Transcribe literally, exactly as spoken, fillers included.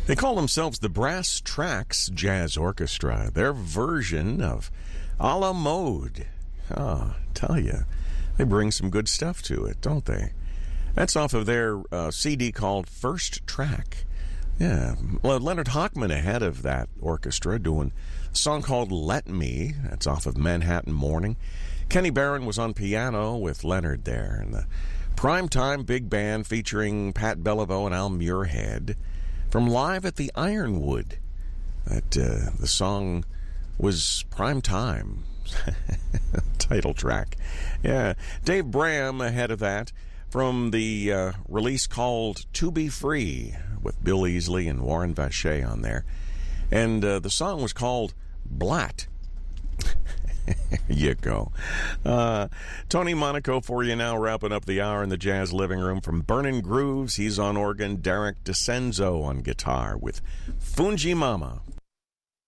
They call themselves the Brass Tracks Jazz Orchestra. Their version of a la mode. Oh, tell you, they bring some good stuff to it, don't they? That's off of their uh, C D called First Track. Yeah, well, Leonard Hochman ahead of that orchestra doing a song called Let Me. That's off of Manhattan Morning. Kenny Barron was on piano with Leonard there. And the primetime big band featuring Pat Bellevaux and Al Muirhead from Live at the Ironwood. That uh, the song was Prime Time. Title track. Yeah, Dave Bram ahead of that from the uh, release called To Be Free with Bill Easley and Warren Vacher on there. And uh, the song was called Blatt. You go. Uh, Tony Monaco for you now, wrapping up the hour in the Jazz Living Room. From Burnin' Grooves, he's on organ. Derek DeCenzo on guitar with Fungi Mama